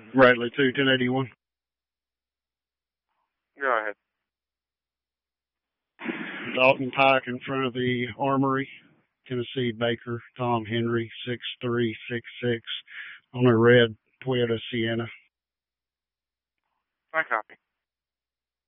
Bradley 2, 1081. Go ahead. Dalton Pike in front of the Armory. Tennessee Baker, Tom Henry, 6366 on a red Toyota Sienna. I copy.